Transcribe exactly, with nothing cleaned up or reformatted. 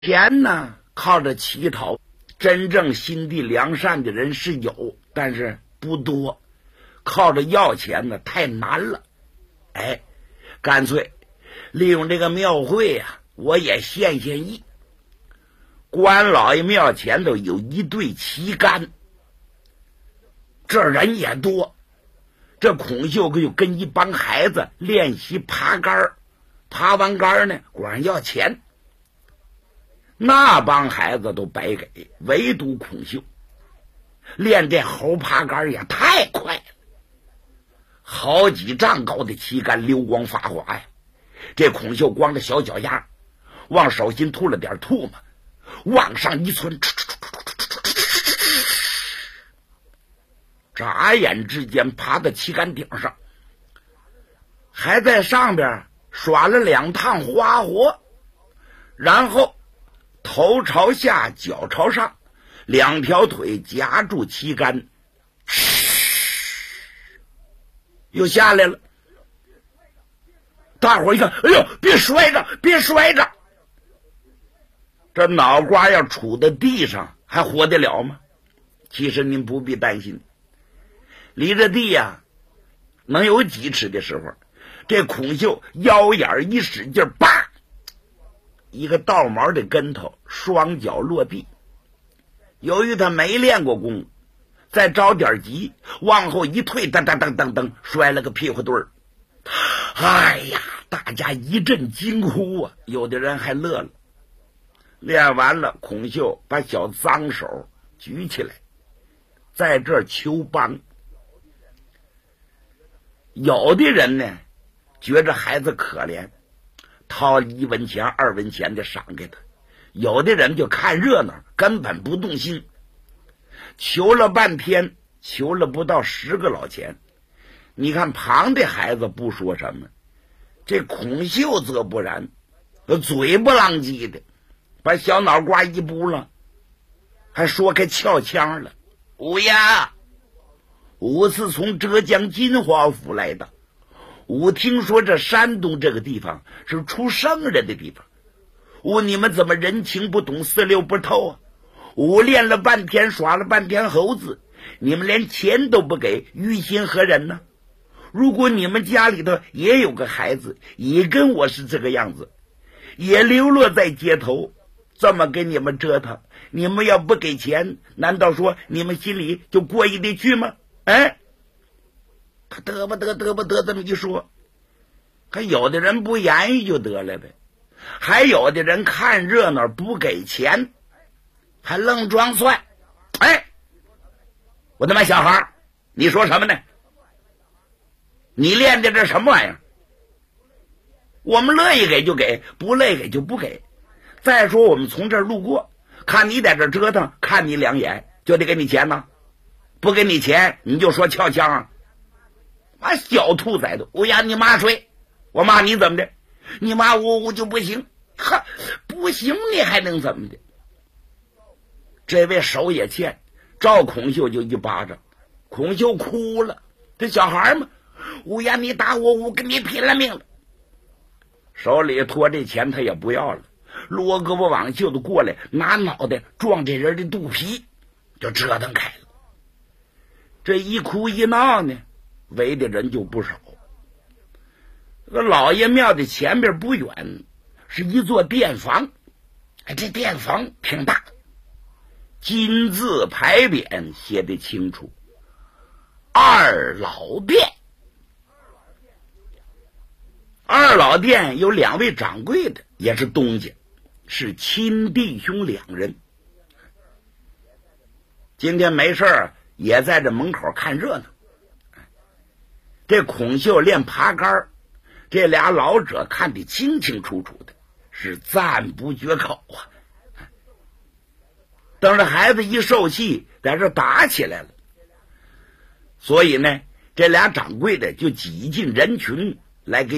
钱呢，靠着乞讨，真正心地良善的人是有，但是不多。靠着要钱呢，太难了。哎，干脆利用这个庙会啊，我也献献艺。关老爷庙前头有一对旗杆，这人也多。这孔秀就跟一帮孩子练习爬杆，爬完杆呢，果然要钱。那帮孩子都白给，唯独孔秀练这猴爬杆也太快了，好几丈高的旗杆流光发滑呀！这孔秀光着小脚丫，往手心吐了点唾沫，往上一窜，眨眼之间爬到旗杆顶上，还在上边耍了两趟花活，然后头朝下，脚朝上，两条腿夹住旗杆，又下来了。大伙一看，哎呦，别摔着，别摔着！这脑瓜要杵在地上，还活得了吗？其实您不必担心，离着地呀、啊，能有几尺的时候，这孔秀腰眼一使劲，叭！一个倒毛的跟头，双脚落地。由于他没练过功，再着点急，往后一退，噔噔噔噔噔，摔了个屁股墩儿。哎呀，大家一阵惊呼啊！有的人还乐了。练完了，孔秀把小脏手举起来，在这儿求帮。有的人呢，觉着孩子可怜，掏一文钱二文钱的赏给他，有的人就看热闹，根本不动心。求了半天，求了不到十个老钱。你看旁的孩子不说什么，这孔秀则不然，嘴不浪叽的，把小脑瓜一扑了，还说开翘腔了。五爷，我是从浙江金华府来的，我听说这山东这个地方是出圣人的地方，我你们怎么人情不懂，四六不透啊？我练了半天，耍了半天猴子，你们连钱都不给，于心何忍呢？如果你们家里头也有个孩子，也跟我是这个样子，也流落在街头，这么给你们折腾，你们要不给钱，难道说你们心里就过意得去吗？哎，他得不得得不得这么一说，还有的人不言语就得了呗，还有的人看热闹不给钱，还愣装蒜。哎，我他妈小孩，你说什么呢？你练的这什么玩意儿？我们乐意给就给，不乐意给就不给。再说我们从这儿路过，看你在这折腾，看你两眼就得给你钱呢，不给你钱你就说翘腔啊！妈小兔崽子，我呀你骂谁？我骂你怎么的？你骂我我就不行，呵，不行你还能怎么的？这位手也欠，照孔秀就一巴掌，孔秀哭了。这小孩嘛，我呀你打我，我跟你拼了命了。手里托这钱他也不要了，罗胳膊挽袖子过来，拿脑袋撞这人的肚皮，就折腾开了。这一哭一闹呢，围的人就不少。这个老爷庙的前边不远是一座殿房，哎，这殿房挺大，金字牌匾写得清楚，二老殿。二老殿有两位掌柜的，也是东家，是亲弟兄两人。今天没事也在这门口看热闹。这孔秀练爬杆，这俩老者看得清清楚楚的，是赞不绝口啊。等着孩子一受气，在这打起来了。所以呢，这俩掌柜的就挤进人群来给